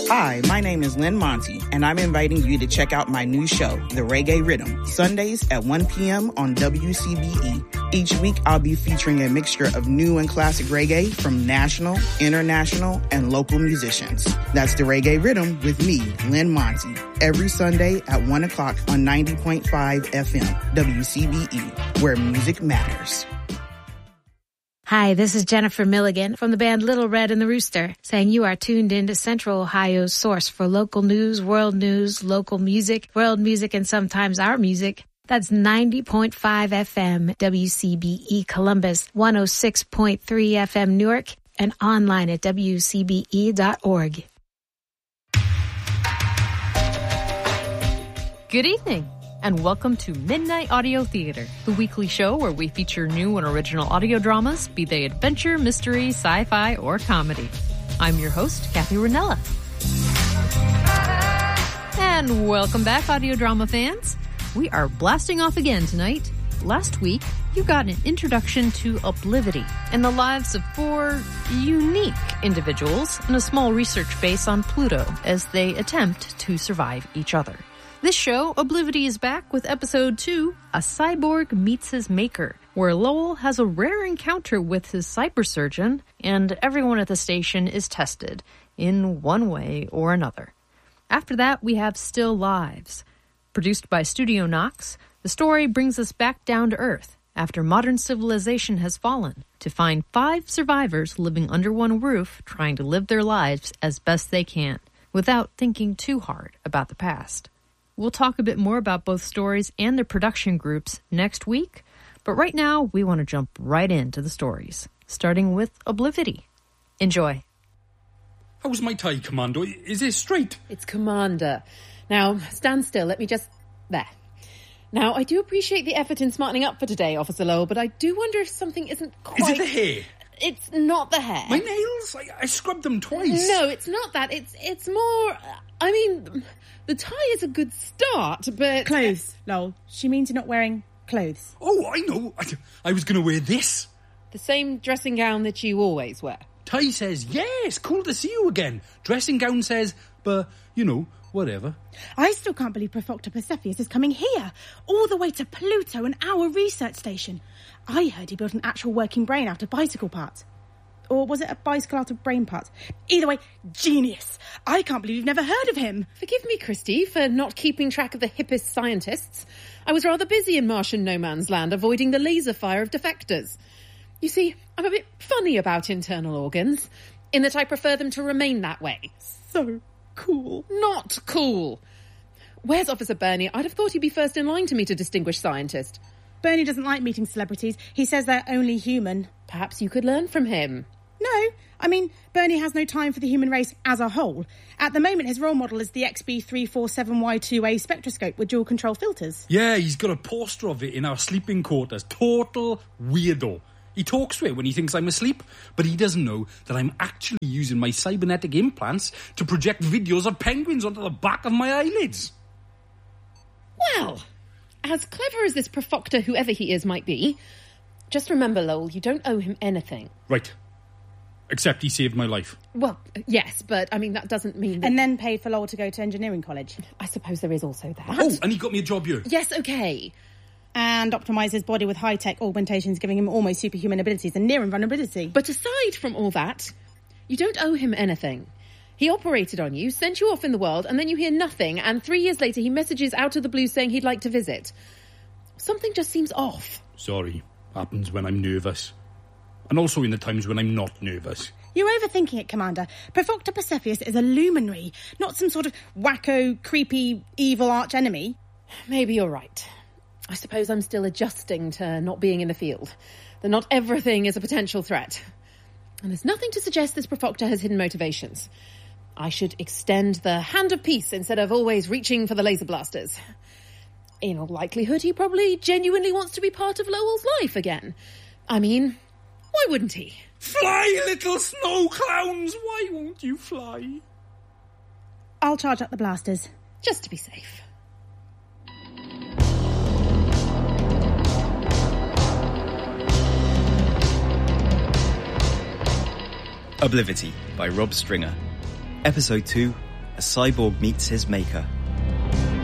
Hi, my name is Lynn Monty, and I'm inviting you to check out my new show, The Reggae Rhythm, Sundays at 1 p.m. on WCBE. Each week, I'll be featuring a mixture of new and classic reggae from national, international, and local musicians. That's The Reggae Rhythm with me, Lynn Monty, every Sunday at 1 o'clock on 90.5 FM, WCBE, where music matters. Hi, this is Jennifer Milligan from the band Little Red and the Rooster, saying you are tuned in to Central Ohio's source for local news, local music, world music, and sometimes our music. That's 90.5 FM, WCBE Columbus, 106.3 FM Newark, and online at WCBE.org. Good evening, and welcome to Midnight Audio Theater, the weekly show where we feature new and original audio dramas, be they adventure, mystery, sci-fi, or comedy. I'm your host, Kathy Ranella. And welcome back, audio drama fans. We are blasting off again tonight. Last week, you got an introduction to Oblivity and the lives of 4 unique individuals in a small research base on Pluto as they attempt to survive each other. This show, Oblivity, is back with episode 2, A Cyborg Meets His Maker, where Lowell has a rare encounter with his cybersurgeon, and everyone at the station is tested in one way or another. After that, we have Still Lives. Produced by Studio Knox, the story brings us back down to Earth after modern civilization has fallen to find 5 survivors living under one roof trying to live their lives as best they can without thinking too hard about the past. We'll talk a bit more about both stories and their production groups next week, but right now we want to jump right into the stories, starting with Oblivity. Enjoy. How's my tie, Commando? Is it straight? It's Commander. Now, stand still. Let me just... There. Now, I do appreciate the effort in smartening up for today, Officer Lowell, but I do wonder if something isn't quite... Is it the hair? It's not the hair. My nails? I scrubbed them twice. No, it's not that. It's more... I mean, the tie is a good start, but... Clothes, Lowell. She means you're not wearing clothes. Oh, I know. I was going to wear this. The same dressing gown that you always wear. Tie says, yes, cool to see you again. Dressing gown says, but, whatever. I still can't believe Profoctor Persephone is coming here, all the way to Pluto, and our research station. I heard he built an actual working brain out of bicycle parts. Or was it a bicycle out of brain parts? Either way, genius. I can't believe you've never heard of him. Forgive me, Christy, for not keeping track of the hippest scientists. I was rather busy in Martian no man's land, avoiding the laser fire of defectors. You see, I'm a bit funny about internal organs, in that I prefer them to remain that way. So cool. Not cool. Where's Officer Bernie? I'd have thought he'd be first in line to meet a distinguished scientist. Bernie doesn't like meeting celebrities. He says they're only human. Perhaps you could learn from him. No, I mean, Bernie has no time for the human race as a whole. At the moment, his role model is the XB347Y2A spectroscope with dual control filters. Yeah, he's got a poster of it in our sleeping quarters. Total weirdo. He talks to it when he thinks I'm asleep, but he doesn't know that I'm actually using my cybernetic implants to project videos of penguins onto the back of my eyelids. Well, as clever as this Profoctor, whoever he is, might be, just remember, Lowell, you don't owe him anything. Right. Except he saved my life. Well, yes, but, I mean, that doesn't mean that... And then paid for Lowell to go to engineering college. I suppose there is also that. Oh, and he got me a job here. Yes, okay. And optimised his body with high-tech augmentations, giving him almost superhuman abilities and near invulnerability. But aside from all that, you don't owe him anything. He operated on you, sent you off in the world, and then you hear nothing, and 3 years later he messages out of the blue saying he'd like to visit. Something just seems off. Sorry. Happens when I'm nervous. And also in the times when I'm not nervous. You're overthinking it, Commander. Profoctor Persephone is a luminary, not some sort of wacko, creepy, evil arch-enemy. Maybe you're right. I suppose I'm still adjusting to not being in the field. That not everything is a potential threat. And there's nothing to suggest this Profoctor has hidden motivations. I should extend the hand of peace instead of always reaching for the laser blasters. In all likelihood, he probably genuinely wants to be part of Lowell's life again. I mean, why wouldn't he? Fly, little snow clowns! Why won't you fly? I'll charge up the blasters. Just to be safe. Oblivity by Rob Stringer. Episode 2, a cyborg meets his maker.